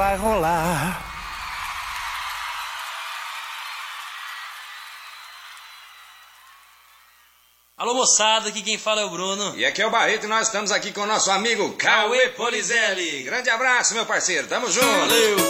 Vai rolar. Alô moçada, aqui quem fala é o Bruno. E aqui é o Barreto e nós estamos aqui com o nosso amigo Cauê Polizelli. Grande abraço, meu parceiro, tamo junto. Valeu.